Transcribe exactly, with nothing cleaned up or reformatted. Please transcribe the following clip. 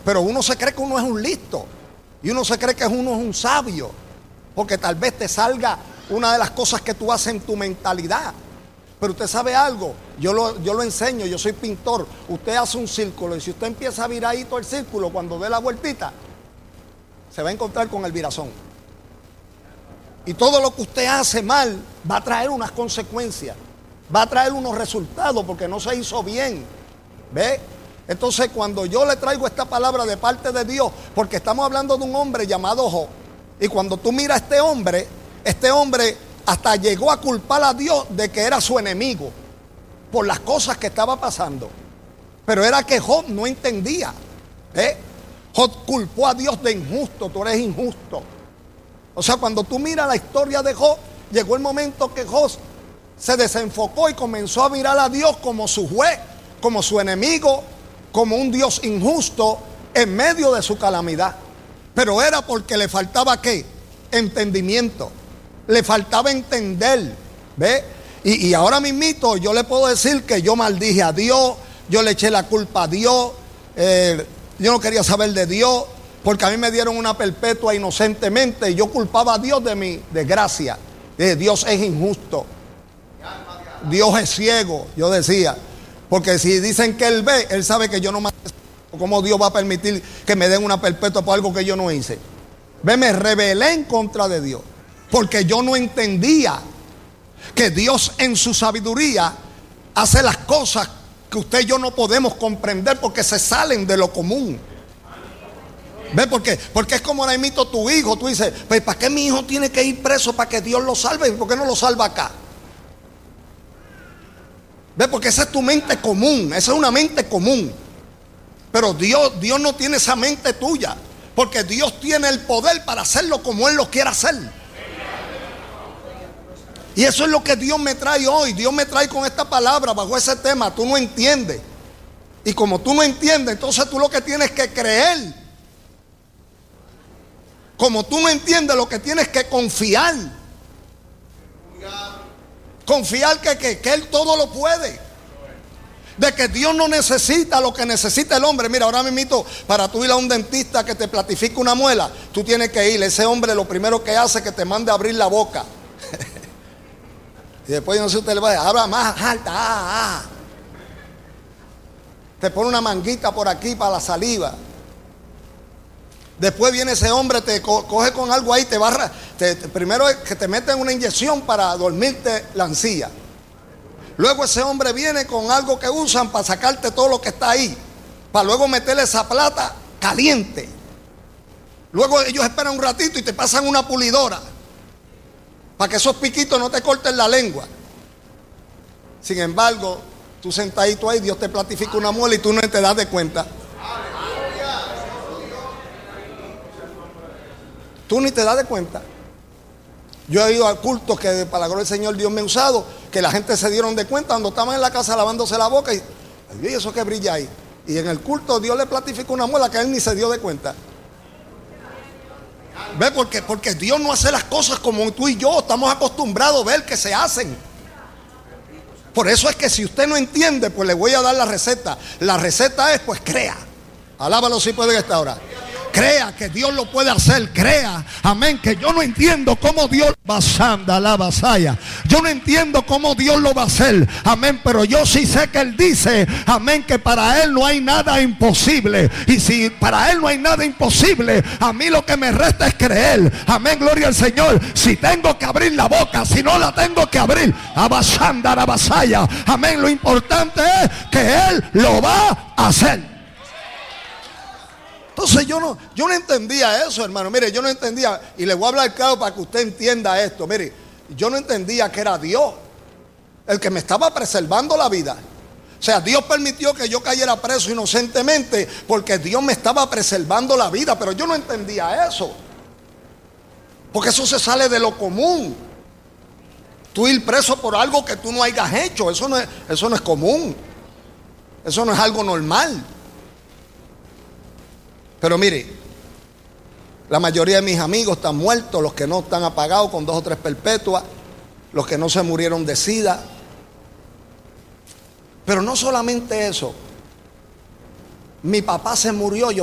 pero uno se cree que uno es un listo y uno se cree que uno es un sabio, porque tal vez te salga una de las cosas que tú haces en tu mentalidad. Pero usted sabe algo, yo lo, yo lo enseño, yo soy pintor. Usted hace un círculo y si usted empieza a virar ahí todo el círculo, cuando dé la vueltita, se va a encontrar con el virazón. Y todo lo que usted hace mal va a traer unas consecuencias, va a traer unos resultados porque no se hizo bien. ¿Ve? Entonces cuando yo le traigo esta palabra de parte de Dios, porque estamos hablando de un hombre llamado Job, y cuando tú miras a este hombre, este hombre hasta llegó a culpar a Dios de que era su enemigo por las cosas que estaba pasando. Pero era que Job no entendía. ¿Eh? Job culpó a Dios de injusto, tú eres injusto. O sea, cuando tú miras la historia de Job, llegó el momento que Job se desenfocó y comenzó a mirar a Dios como su juez, como su enemigo, como un Dios injusto en medio de su calamidad. Pero era porque le faltaba ¿qué? Entendimiento. Le faltaba entender. ¿Ve? Y, y ahora mismito yo le puedo decir que yo maldije a Dios, yo le eché la culpa a Dios, eh, yo no quería saber de Dios, porque a mí me dieron una perpetua inocentemente y yo culpaba a Dios de mi desgracia. Eh, Dios es injusto, Dios es ciego, yo decía, porque si dicen que Él ve, Él sabe que yo no me... ¿Cómo Dios va a permitir que me den una perpetua por algo que yo no hice? Ve, me rebelé en contra de Dios, porque yo no entendía que Dios en su sabiduría hace las cosas que usted y yo no podemos comprender porque se salen de lo común. ¿Ve por qué? Porque es como ahora imito tu hijo. Tú dices, pues ¿para qué mi hijo tiene que ir preso para que Dios lo salve? ¿Y por qué no lo salva acá? ¿Ve? Porque esa es tu mente común. Esa es una mente común. Pero Dios, Dios no tiene esa mente tuya, porque Dios tiene el poder para hacerlo como Él lo quiera hacer. Y eso es lo que Dios me trae hoy. Dios me trae con esta palabra bajo ese tema. Tú no entiendes. Y como tú no entiendes, entonces tú lo que tienes que creer. Como tú no entiendes, lo que tienes que confiar. Confiar que, que, que Él todo lo puede. De que Dios no necesita lo que necesita el hombre. Mira, ahora mismo, para tú ir a un dentista que te platifique una muela, tú tienes que ir. Ese hombre lo primero que hace es que te mande a abrir la boca. Y después, yo no sé si usted le va a decir, habla más alta. Ah, ah. Te pone una manguita por aquí para la saliva. Después viene ese hombre, te co coge con algo ahí, te barra. Te, te, primero es que te meten una inyección para dormirte la encía. Luego ese hombre viene con algo que usan para sacarte todo lo que está ahí, para luego meterle esa plata caliente. Luego ellos esperan un ratito y te pasan una pulidora para que esos piquitos no te corten la lengua. Sin embargo, tú sentadito ahí, Dios te platifica una muela y tú no te das de cuenta. Tú ni te das de cuenta. Yo he ido a cultos que para la gloria del Señor Dios me ha usado, que la gente se dieron de cuenta cuando estaban en la casa lavándose la boca y, y eso que brilla ahí. Y en el culto Dios le platificó una muela que él ni se dio de cuenta. ¿Ve? Porque, porque Dios no hace las cosas como tú y yo estamos acostumbrados a ver que se hacen. Por eso es que si usted no entiende, pues le voy a dar la receta. La receta es, pues crea. Alábalo si puede en esta hora. Crea que Dios lo puede hacer, crea, amén, que yo no entiendo cómo Dios basanda la vasalla. Yo no entiendo cómo Dios lo va a hacer, amén, pero yo sí sé que Él dice, amén, que para Él no hay nada imposible. Y si para Él no hay nada imposible, a mí lo que me resta es creer, amén, gloria al Señor. Si tengo que abrir la boca, si no la tengo que abrir, abasanda la vasalla, amén, lo importante es que Él lo va a hacer. Entonces yo no, yo no entendía eso, hermano. Mire, yo no entendía, y le voy a hablar claro para que usted entienda esto. Mire, yo no entendía que era Dios el que me estaba preservando la vida. O sea, Dios permitió que yo cayera preso inocentemente porque Dios me estaba preservando la vida. Pero yo no entendía eso, porque eso se sale de lo común. Tú ir preso por algo que tú no hayas hecho, eso no es, eso no es común. Eso no es algo normal. Pero mire, la mayoría de mis amigos están muertos, los que no están apagados con dos o tres perpetuas, los que no se murieron de sida. Pero no solamente eso, mi papá se murió, yo